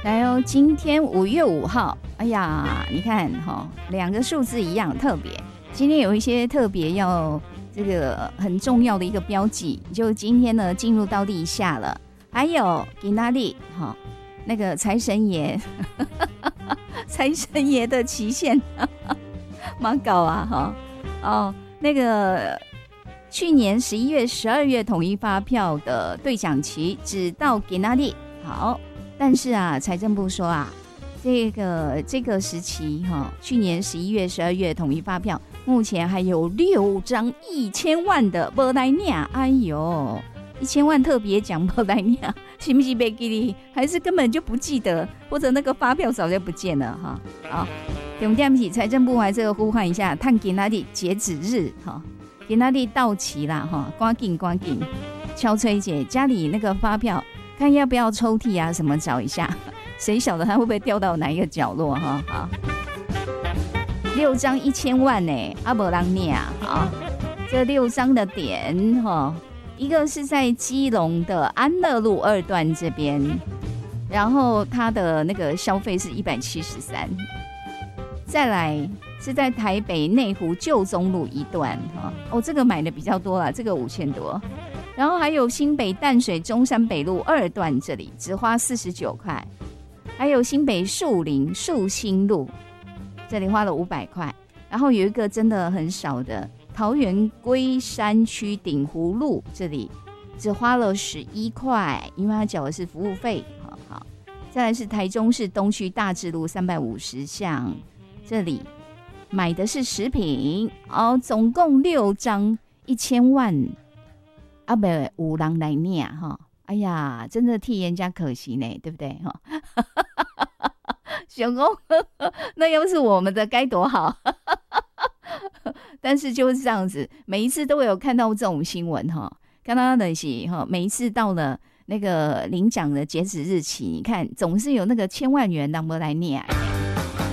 来哦，今天5月5号，哎呀，你看哈，两个数字一样特别。今天有一些特别要这个很重要的一个标记，就今天呢进入到立夏了。还有今仔日哈，那个财神爷，财神爷的期限，蛮高啊哈。哦，那个去年11月、12月统一发票的兑奖期只到今仔日，好。但是啊，财政部说啊，这个时期哈，去年11月、12月统一发票，目前还有6张1000万的没来领。哎呦，1000万特别奖没来领，是不是没记哩？还是根本就不记得，或者那个发票早就不见了哈？好，重点是财政部还是呼唤一下，看今仔日截止日哈，今仔日到期啦哈，赶紧，敲崔姐家里那个发票。看要不要抽屉啊什么找一下，谁晓得它会不会掉到哪一个角落哈？好，6张1000万呢，阿伯朗尼啊，好，这6张的点哈，一个是在基隆的安乐路2段这边，然后它的那个消费是173，再来是在台北内湖旧中路1段哈，哦，这个买的比较多啦，这个5000多。然后还有新北淡水中山北路2段这里只花49块，还有新北树林树新路这里花了500块，然后有一个真的很少的桃园龟山区鼎湖路这里只花了11块，因为他缴的是服务费。好，再来是台中市东区大智路350巷这里买的是食品，哦，总共6张1000万。啊，不有人来念哈，哎呀，真的替人家可惜呢，对不对哈？想说那要是我们的该多好，但是就是这样子，每一次都会有看到这种新闻哈。刚刚的是哈，每一次到了那个领奖的截止日期，你看总是有那个1000万元人不来念。